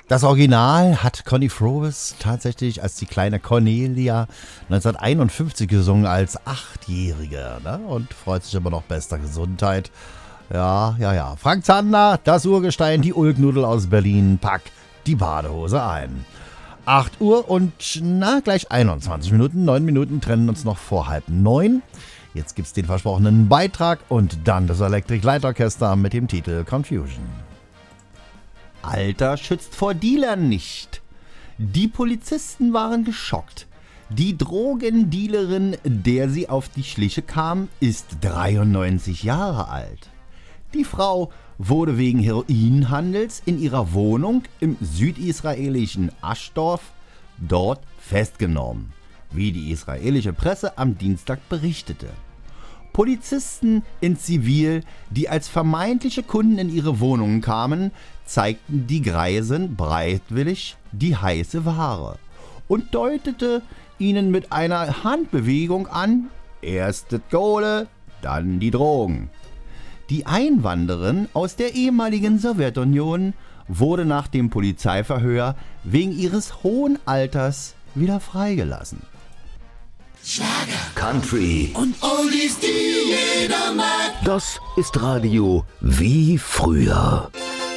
Das Original hat Connie Frobes tatsächlich als die kleine Cornelia 1951 gesungen als 8-Jährige, ne? Und freut sich immer noch bester Gesundheit. Ja. Frank Zander, das Urgestein, die Ulknudel aus Berlin, pack die Badehose ein. 8 Uhr und gleich 21 Minuten. 9 Minuten trennen uns noch vor 8:30. Jetzt gibt's den versprochenen Beitrag und dann das Electric Light Orchester mit dem Titel Confusion. Alter schützt vor Dealern nicht. Die Polizisten waren geschockt. Die Drogendealerin, der sie auf die Schliche kam, ist 93 Jahre alt. Die Frau wurde wegen Heroinhandels in ihrer Wohnung im südisraelischen Aschdorf dort festgenommen, wie die israelische Presse am Dienstag berichtete. Polizisten in Zivil, die als vermeintliche Kunden in ihre Wohnungen kamen, zeigten die Greisen bereitwillig die heiße Ware und deutete ihnen mit einer Handbewegung an, erst das Kohle, dann die Drogen. Die Einwanderin aus der ehemaligen Sowjetunion wurde nach dem Polizeiverhör wegen ihres hohen Alters wieder freigelassen. Schlager, Country und Oldies, die jeder mag. Das ist Radio wie früher.